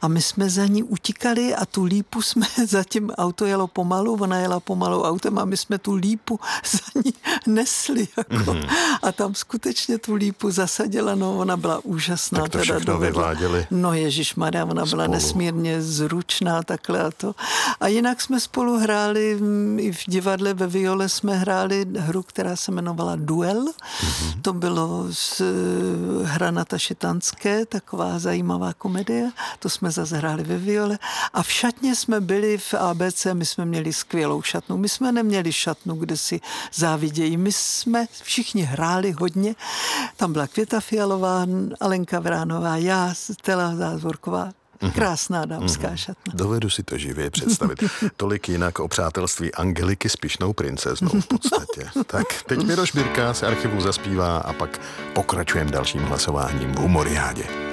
a my jsme za ní utíkali a tu lípu jsme, zatím auto jelo pomalu, ona jela pomalu autem a my jsme tu lípu za ní nesli. Jako. A tam skutečně tu lípu zasadila, no ona byla úžasná. Tak to všechno vyváděli. No ježišmarja, ona byla nesmírně zručná takhle a to. A jinak jsme spolu hráli, i v divadle ve Viole jsme hráli hru, která se jmenovala Duel. To bylo z Hranata Šitanské, taková zajímavá komedie. To jsme zase hráli ve Viole. A v šatně jsme byli v ABC, my jsme měli skvělou šatnu. My jsme neměli šatnu, kde si závidějí. My jsme všichni hráli hodně. Tam byla Květa Fialová, Alenka Vránová, já, Stella Zázvorková. Krásná dámská šatna. Dovedu si to živě představit. Tolik jinak o přátelství Angeliky s pyšnou princeznou v podstatě. Tak teď Miroš Birka z archivu zaspívá a pak pokračujeme dalším hlasováním v Humoriádě.